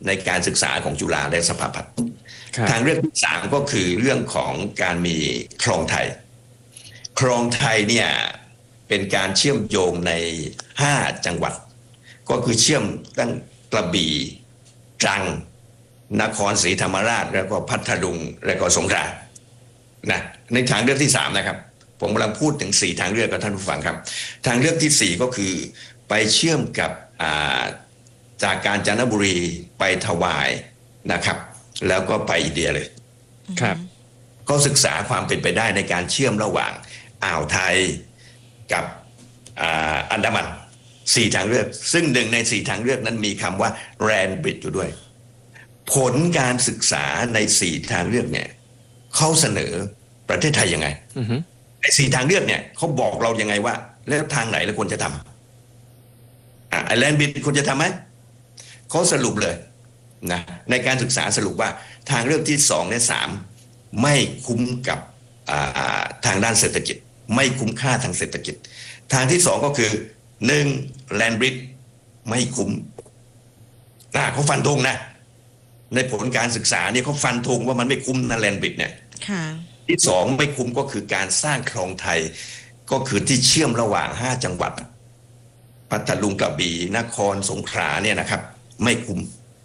ในการศึกษาของจุฬาและสภาพัฒน์ครับทางเลือกที่3ก็คือเรื่องของการมีคลองไทยคลองไทยเนี่ยเป็นการเชื่อมโยงใน5จังหวัดก็คือเชื่อมตั้งกระบี่ตรังนครศรีธรรมราชแล้วก็พัทลุงแล้วก็สงขลานะในทางเลือกที่3นะครับผมกำลังพูดถึง4ทางเลือกกับท่านผู้ฟังครับทางเลือกที่4ก็คือไปเชื่อมกับจากกาญจนบุรีไปถวายนะครับแล้วก็ไปอินเดียเลยครับก็ศึกษาความเป็นไปได้ในการเชื่อมระหว่างอ่าวไทยกับอันดามัน4ทางเลือกซึ่งหนึ่งใน4ทางเลือกนั้นมีคำว่าแรนบริดจ์อยู่ด้วยผลการศึกษาใน4ทางเลือกเนี่ยเขาเสนอประเทศไทยยังไงใน4ทางเลือกเนี่ยเขาบอกเรายังไงว่าแล้วทางไหนเราควรจะทำแรนบริดจ์ควรจะทำไหมเขาสรุปเลยนะในการศึกษาสรุปว่าทางเลือกที่2และ3ไม่คุ้มกับทางด้านเศรษฐกิจไม่คุ้มค่าทางเศรษฐกิจทางที่2ก็คือ1แลนบริดจ์ไม่คุ้มเขาฟันธงนะในผลการศึกษาเนี่ยเขาฟันธงว่ามันไม่คุ้มนะแลนบริดจ์เนี่ยที่2ไม่คุ้มก็คือการสร้างคลองไทยก็คือที่เชื่อมระหว่าง5จังหวัดพัทลุงกระบี่นครสงขลาเนี่ยนะครับไม่คุ้ม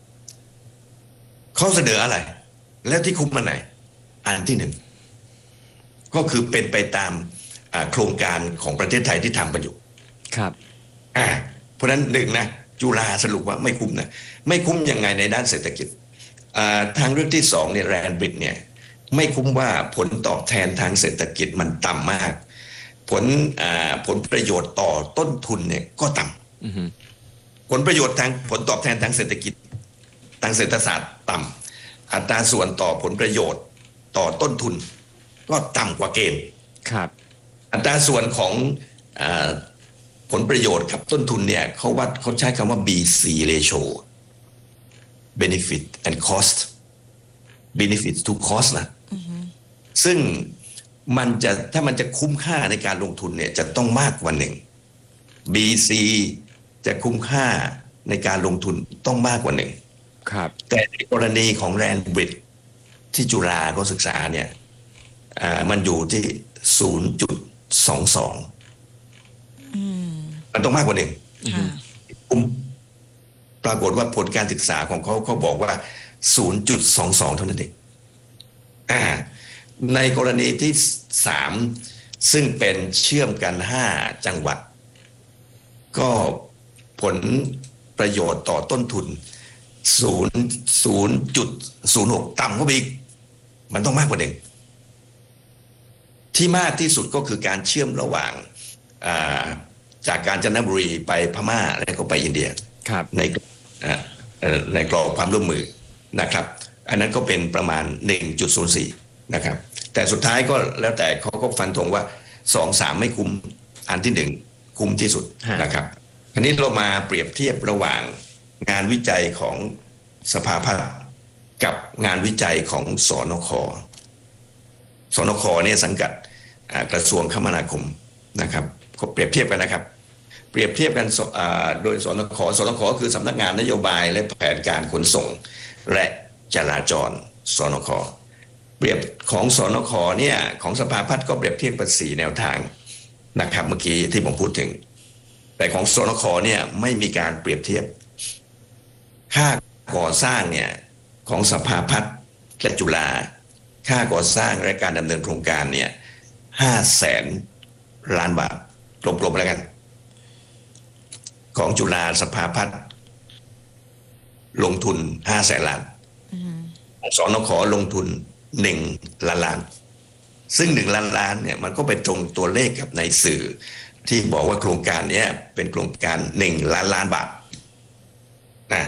เขาเสนออะไรแล้วที่คุ้มมันไหนอันที่1ก็คือเป็นไปตามโครงการของประเทศไทยที่ทำกันอยู่ครับเพราะฉะนั้น1นะจุฬาสรุปว่าไม่คุ้มนะไม่คุ้มยังไงในด้านเศรษฐกิจทางเลือกที่2เนี่ยแรนบริดจ์เนี่ยไม่คุ้มว่าผลตอบแทนทางเศรษฐกิจมันต่ำมากผลประโยชน์ต่อต้นทุนเนี่ยก็ต่ำผลประโยชน์ทางผลตอบแทนทางเศรษฐกิจทางเศรษฐศาสตร์ต่ำอัตราส่วนต่อผลประโยชน์ต่อต้นทุนก็ต่ำกว่าเกณฑ์ครับอัตราส่วนของผลประโยชน์กับต้นทุนเนี่ยเขาใช้คำว่า BC ratio benefit and cost benefit to cost นะซึ่งถ้ามันจะคุ้มค่าในการลงทุนเนี่ยจะต้องมากกว่า1 BC จะคุ้มค่าในการลงทุนต้องมากกว่า1 ครับแต่ในกรณีของแรนบริดจ์ที่จุฬาเขาศึกษาเนี่ยมันอยู่ที่ 0.22 มันต้องมากกว่า1ปรากฏว่าผลการศึกษาของเขาบอกว่า 0.22 เท่านั้นเองในกรณีที่3ซึ่งเป็นเชื่อมกัน5จังหวัดก็ผลประโยชน์ต่อต้นทุน 0.06 ต่ำกว่าอีกมันต้องมากกว่า1ที่มากที่สุดก็คือการเชื่อมระหว่างจากกาญจนบุรีไปพม่าแล้วก็ไปอินเดียในกรอบความร่วมมือนะครับอันนั้นก็เป็นประมาณ 1.04 นะครับแต่สุดท้ายก็แล้วแต่เขาก็ฟันธงว่า 2-3 ไม่คุ้มอันที่1คุ้มที่สุดนะครับอันนี้เรามาเปรียบเทียบระหว่างงานวิจัยของสภาพัฒน์กับงานวิจัยของสนค.เนี่ยสังกัดกระทรวงคมนาคมนะครับก็เปรียบเทียบกันนะครับเปรียบเทียบกันโดยสนคคือสำนักงานนโยบายและแผนการขนส่งและจราจรสนคเปรียบของสนคเนี่ยของสภาพัฒน์ก็เปรียบเทียบกัน4แนวทางนะครับเมื่อกี้ที่ผมพูดถึงแต่ของสนคเนี่ยไม่มีการเปรียบเทียบค่าก่อสร้างเนี่ยของสภาพัฒน์และจุฬาค่าก่อสร้างและการดำเนินโครงการเนี่ย500,000 ล้านบาทกลมๆแล้วกันของจุฬาสภาพัฒน์ลงทุน500,000 ล้านของสนคลงทุน1 ล้านล้านซึ่ง1 ล้านล้านเนี่ยมันก็ไปตรงตัวเลขกับในสื่อที่บอกว่าโครงการนี้เป็นโครงการ1 ล้านล้านบาทนะ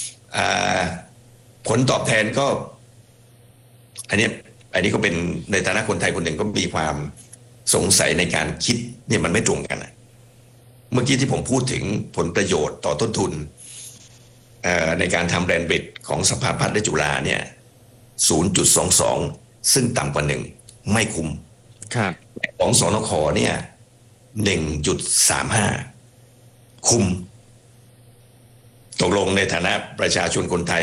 ผลตอบแทนก็อันนี้ก็เป็นในฐานะคนไทยคนหนึ่งก็มีความสงสัยในการคิดเนี่ยมันไม่ตรงกันนะเมื่อกี้ที่ผมพูดถึงผลประโยชน์ต่อต้นทุนในการทำแรนบริดจ์ของสภาพัฒน์และจุฬาเนี่ย 0.22 ซึ่งต่ำกว่า1ไม่คุ้มครับของสนคเนี่ย 1.35 คุ้มตกลงในฐานะประชาชนคนไทย